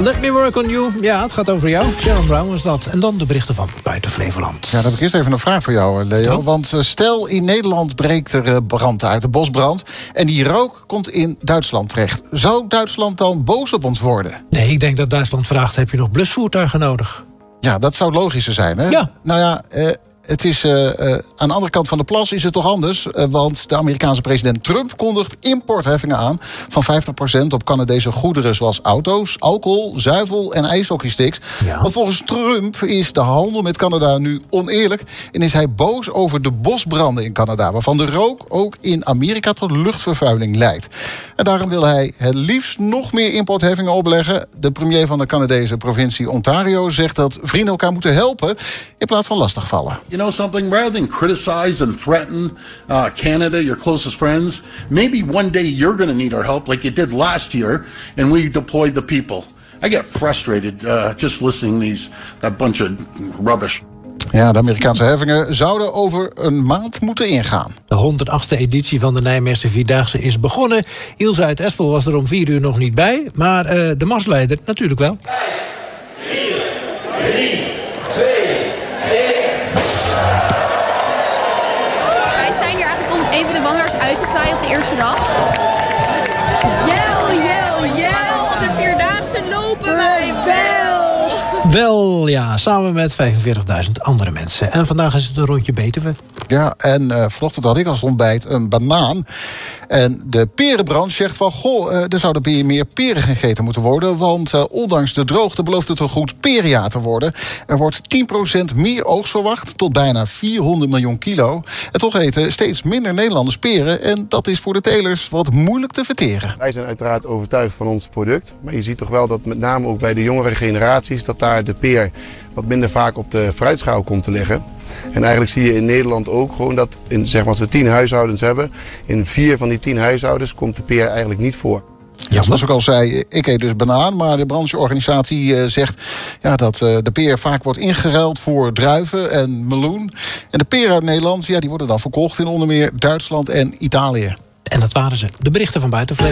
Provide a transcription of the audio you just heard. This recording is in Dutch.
Let Me Work On You. Ja, het gaat over jou. Sharon Brown was dat. En dan de berichten van buiten Flevoland. Ja, dan heb ik eerst even een vraag voor jou, Leo. Want stel, in Nederland breekt er brand uit, de bosbrand. En die rook komt in Duitsland terecht. Zou Duitsland dan boos op ons worden? Nee, ik denk dat Duitsland vraagt, heb je nog blusvoertuigen nodig? Ja, dat zou het logische zijn, hè? Ja. Nou ja, het is aan de andere kant van de plas is het toch anders. Want de Amerikaanse president Trump kondigt importheffingen aan van 50% op Canadese goederen zoals auto's, alcohol, zuivel en ijshockeysticks. Ja. Want volgens Trump is de handel met Canada nu oneerlijk en is hij boos over de bosbranden in Canada, waarvan de rook ook in Amerika tot luchtvervuiling leidt. En daarom wil hij het liefst nog meer importheffingen opleggen. De premier van de Canadese provincie Ontario zegt dat vrienden elkaar moeten helpen in plaats van lastigvallen. You know something? Rather than criticize and threaten Canada, your closest friends, maybe one day you're going to need our help like you did last year, and we deployed the people. I get frustrated just listening that bunch of rubbish. Ja, de Amerikaanse heffingen zouden over een maand moeten ingaan. De 108e editie van de Nijmeegse Vierdaagse is begonnen. Ilse uit Espel was er om 4 uur nog niet bij, maar de marsleider natuurlijk wel. 5, 4, 3, 2, 1. Wij zijn hier eigenlijk om even de wandelaars uit te zwaaien op de eerste dag. Jel, jel, jel, de Vierdaagse lopen wij wel. Wel, ja, samen met 45.000 andere mensen. En vandaag is het een rondje Betuwe. Ja, en vanochtend had ik als ontbijt een banaan. En de perenbranche zegt van, er zouden meer peren gegeten moeten worden. Want ondanks de droogte belooft het een goed perenjaar te worden. Er wordt 10% meer oogst verwacht, tot bijna 400 miljoen kilo. En toch eten steeds minder Nederlanders peren. En dat is voor de telers wat moeilijk te verteren. Wij zijn uiteraard overtuigd van ons product. Maar je ziet toch wel dat met name ook bij de jongere generaties, dat daar de peer wat minder vaak op de fruitschaal komt te liggen. En eigenlijk zie je in Nederland ook gewoon dat als we 10 huishoudens hebben, in 4 van die 10 huishoudens komt de peer eigenlijk niet voor. Ja, zoals ik al zei, ik eet dus banaan, maar de brancheorganisatie zegt dat de peer vaak wordt ingeruild voor druiven en meloen. En de peren uit Nederland, die worden dan verkocht in onder meer Duitsland en Italië. En dat waren ze, de berichten van buiten Flevoland.